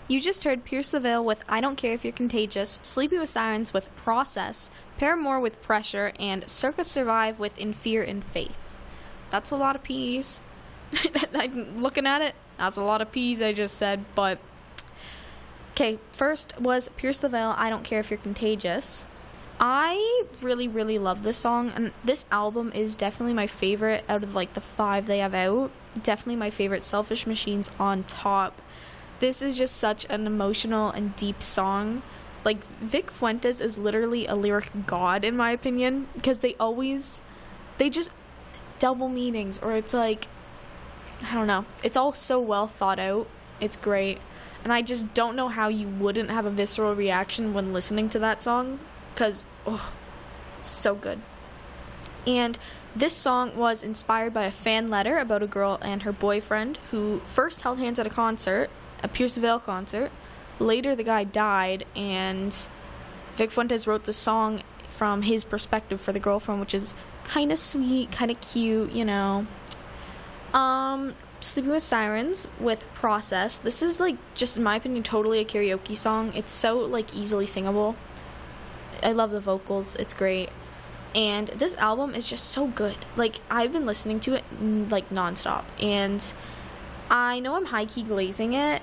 You just heard Pierce the Veil with I Don't Care If You're Contagious, Sleepy with Sirens with Process, Paramore with Pressure, and Circa Survive with In Fear and Faith. That's a lot of P's. I'm looking at it. That's a lot of P's I just said, but... Okay, first was Pierce the Veil, I Don't Care If You're Contagious. I really, really love this song, and this album is definitely my favorite out of, like, the 5 they have out. Definitely my favorite. Selfish Machine's on top. This is just such an emotional and deep song. Like, Vic Fuentes is literally a lyric god, in my opinion, because they just double meanings, or it's like, I don't know. It's all so well thought out. It's great. And I just don't know how you wouldn't have a visceral reaction when listening to that song, because, oh, so good. And this song was inspired by a fan letter about a girl and her boyfriend who first held hands at a concert, a Pierce the Veil concert. Later, the guy died, and Vic Fuentes wrote the song from his perspective for the girlfriend, which is kind of sweet, kind of cute, you know. Sleeping with Sirens with Process. This is, like, just in my opinion, totally a karaoke song. It's so, like, easily singable. I love the vocals. It's great. And this album is just so good. Like, I've been listening to it, like, nonstop. And I know I'm high-key glazing it,